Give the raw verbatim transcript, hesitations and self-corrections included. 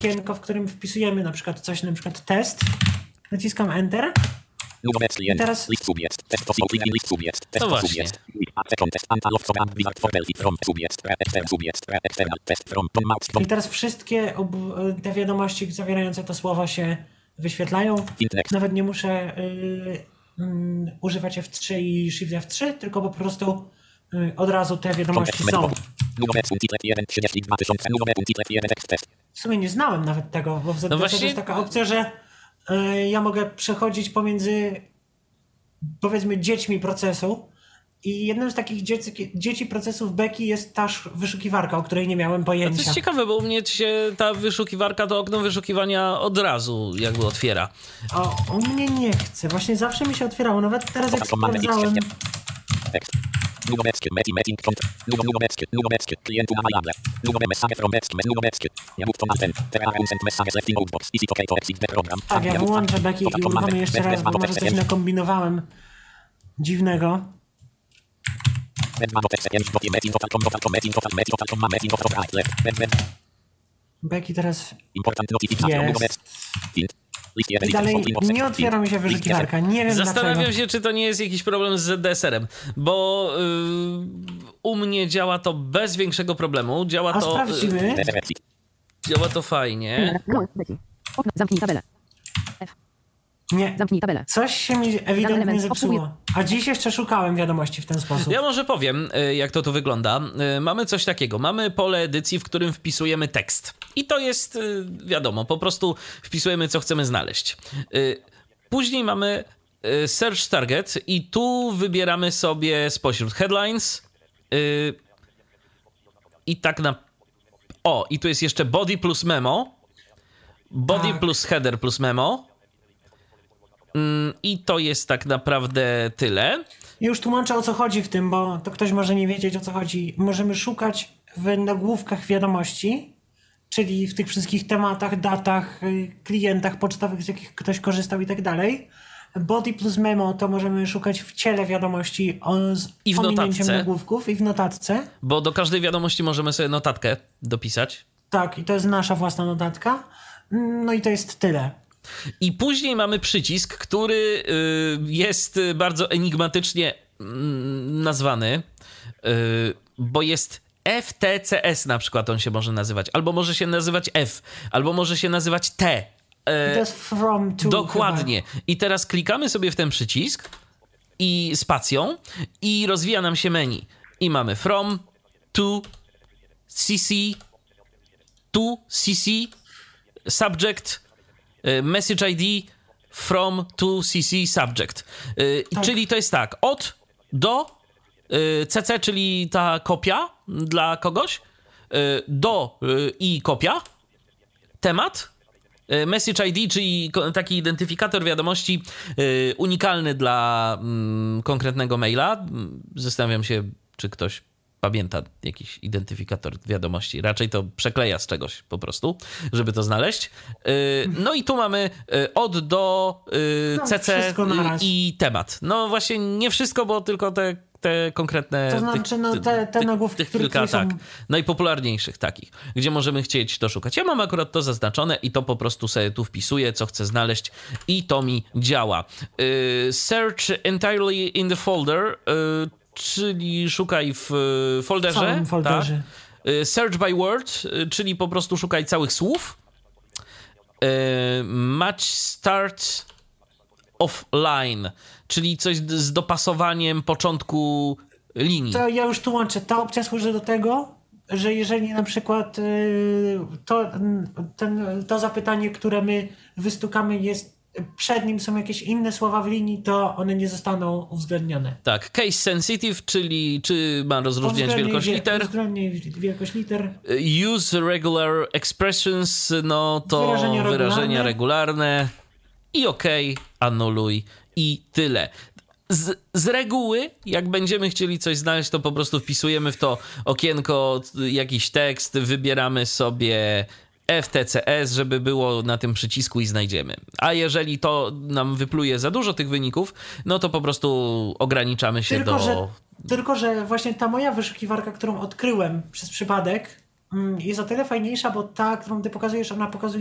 okienko, w którym wpisujemy na przykład coś, na przykład test. Naciskam Enter. I teraz... No właśnie. I teraz wszystkie ob- te wiadomości zawierające to słowo się wyświetlają. Nawet nie muszę y, y, używać F trzy i Shift F trzy, tylko po prostu y, od razu te wiadomości są. W sumie nie znałem nawet tego, bo w No Z D właśnie... jest taka opcja, że y, ja mogę przechodzić pomiędzy, powiedzmy, dziećmi procesu. I jednym z takich dzieci, dzieci procesów Beki jest ta wyszukiwarka, o której nie miałem pojęcia. To jest ciekawe, bo u mnie się ta wyszukiwarka, to okno wyszukiwania od razu jakby otwiera. O, u mnie nie chce. Właśnie zawsze mi się otwierało. Nawet teraz jak sprawdzałem... Tak, ja wyłączę Beki i uruchomię jeszcze raz, bo może coś nakombinowałem dziwnego. Beki teraz jest. I dalej nie otwiera mi się wyszukiwarka. Nie wiem Zastanawiam dlaczego. się, czy to nie jest jakiś problem z Z D S R-em, bo yy, u mnie działa to bez większego problemu. Działa A to. sprawdzimy. Yy, działa to fajnie. Zamknij tabelę. F. Nie. Zamknij tabelę. Coś się mi ewidentnie zepsuło. A dziś jeszcze szukałem wiadomości w ten sposób. Ja może powiem, jak to tu wygląda. Mamy coś takiego. Mamy pole edycji, w którym wpisujemy tekst. I to jest, wiadomo, po prostu wpisujemy, co chcemy znaleźć. Później mamy Search Target i tu wybieramy sobie spośród headlines i tak na... O, i tu jest jeszcze body plus memo. Body tak. plus header plus memo. I to jest tak naprawdę tyle. Już tłumaczę, o co chodzi w tym, bo to ktoś może nie wiedzieć, o co chodzi. Możemy szukać w nagłówkach wiadomości, czyli w tych wszystkich tematach, datach, klientach pocztowych, z jakich ktoś korzystał i tak dalej. Body plus memo to możemy szukać w ciele wiadomości o, z I w pominięciem notatce. nagłówków i w notatce. Bo do każdej wiadomości możemy sobie notatkę dopisać. Tak, i to jest nasza własna notatka. No i to jest tyle. I później mamy przycisk, który jest bardzo enigmatycznie nazwany, bo jest F T C S na przykład on się może nazywać, albo może się nazywać F, albo może się nazywać T. I to jest from to. Dokładnie. Chyba. I teraz klikamy sobie w ten przycisk i spacją i rozwija nam się menu. I mamy from, to, cc, to, cc, subject, message I D, from, to, cc, subject. Tak. Czyli to jest tak, od do C C, czyli ta kopia dla kogoś, do i kopia, temat, message I D, czyli taki identyfikator wiadomości unikalny dla konkretnego maila. Zastanawiam się, czy ktoś pamięta jakiś identyfikator wiadomości. Raczej to przekleja z czegoś po prostu, żeby to znaleźć. No i tu mamy od do C C i temat. No właśnie nie wszystko, bo tylko te te konkretne... To znaczy, tych, no te, te nagłówki, tych które kilka, są... tak, najpopularniejszych takich, gdzie możemy chcieć to szukać. Ja mam akurat to zaznaczone i to po prostu sobie tu wpisuję, co chcę znaleźć i to mi działa. Yy, search entirely in the folder, yy, czyli szukaj w folderze. W całym folderze. Tak? Yy, search by word, yy, czyli po prostu szukaj całych słów. Yy, match start of line, czyli coś z dopasowaniem początku linii. To ja już tłumaczę. Ta opcja służy do tego, że jeżeli na przykład yy, to, ten, to zapytanie, które my wystukamy, jest przed nim są jakieś inne słowa w linii, to one nie zostaną uwzględnione. Tak, case sensitive, czyli czy ma rozróżniać wielkość wie, liter. Uwzględnie wielkość liter. Use regular expressions, no to wyrażenia regularne, wyrażenia regularne. I okej, okay, anuluj i tyle. Z, z reguły, jak będziemy chcieli coś znaleźć, to po prostu wpisujemy w to okienko jakiś tekst, wybieramy sobie F T C S, żeby było na tym przycisku i znajdziemy. A jeżeli to nam wypluje za dużo tych wyników, no to po prostu ograniczamy się tylko, do... Że, tylko, że właśnie ta moja wyszukiwarka, którą odkryłem przez przypadek, mm, jest o tyle fajniejsza, bo ta, którą ty pokazujesz, ona pokazuje